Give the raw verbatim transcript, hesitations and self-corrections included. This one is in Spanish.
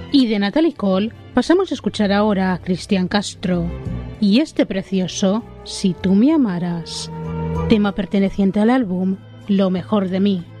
Y de Natalie Cole pasamos a escuchar ahora a Cristian Castro y este precioso Si tú me amaras, tema perteneciente al álbum Lo mejor de mí.